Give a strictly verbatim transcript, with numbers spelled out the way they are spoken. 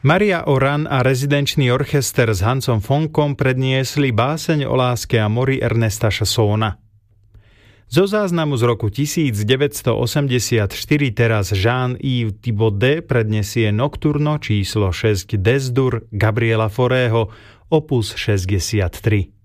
Maria Oran a rezidenčný orchester s Hansom Fonkom predniesli báseň o láske a mori Ernesta Chassona. Zo záznamu z roku devätnásťstoosemdesiatštyri teraz Jean-Yves Thibaudet predniesie Nocturno číslo šesť Des-dur Gabriela Faurého, opus šesťdesiattri.